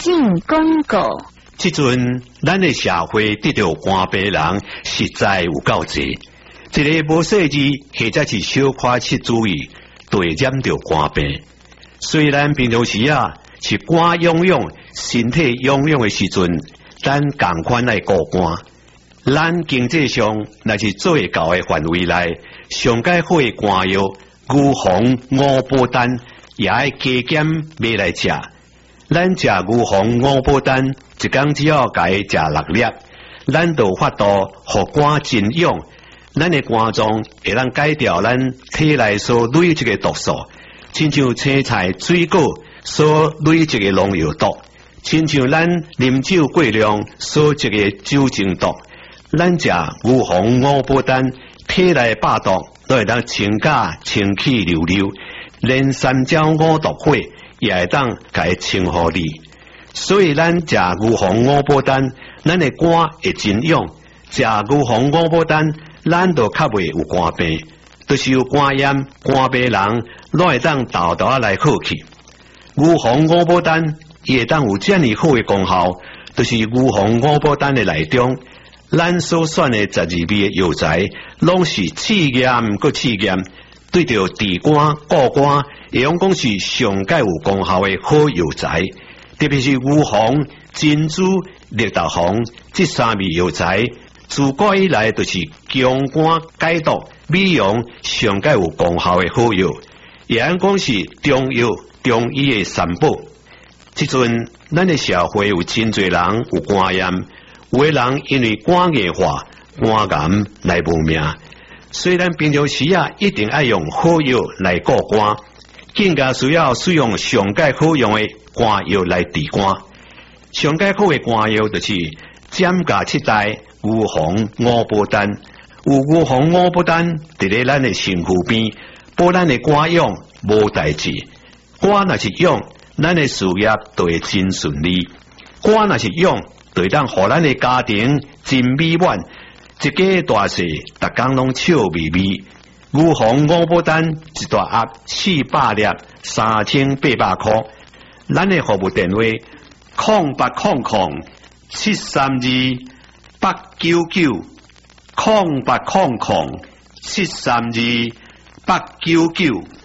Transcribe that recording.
进广告。 即阵咱的社会得到肝病人实在有够济，一个无细致或者是小可失注意，就会染到肝病。虽然平常时是肝痒痒、身体痒痒的时阵，咱共款来顾肝。咱经济上若是做会到的范围内，上解好的肝药，牛黄、乌布丹也爱加减买来食。咱食牛黄、乌布丹，一天只要甲伊食6粒，咱就法度互肝真痒。咱的肝脏会当改掉咱体内所累积的毒素，亲像青菜、水果所累积的农药毒，亲像咱啉酒过量所积的酒精毒。咱食牛黄、乌布丹，体内百毒都会当清假清气溜溜，连三焦五毒火也会当甲伊清互你。所以咱食牛黄、乌布丹，咱的肝会真痒；食牛黄、乌布丹，咱就较袂有肝病。就是有肝炎、肝病人，拢会当豆豆来好去。牛黄、乌布丹伊会当有遮尔好的功效，就是牛黄、乌布丹的内中。咱所选的12味的药材，拢是试验搁试验，对着治肝、固肝，会用讲是上界有功效的好药材。特别是牛黄、珍珠、绿豆黄这3味药材，自古以来就是强肝解毒、美容上界有功效的好药，也用讲是中药、中医的三宝。即阵咱的社会有真侪人有肝炎。有的人因为肝硬化、肝癌来无命，虽然平常时一定要用好药来顾肝，更加需要使用上界好用的肝药来治肝。上界好的肝药就是giảm價7代牛黃烏布丹，有牛黃烏布丹伫咧咱的身躯邊，保咱的肝癢無代志。肝若是癢，咱的事業就會真順利；肝若是癢，就當互咱的家庭真美滿，一家大細逐工攏笑眯眯。牛黃烏布丹一大盒400粒，3800塊。咱的服務電話：0800-732-899，0800-732-899。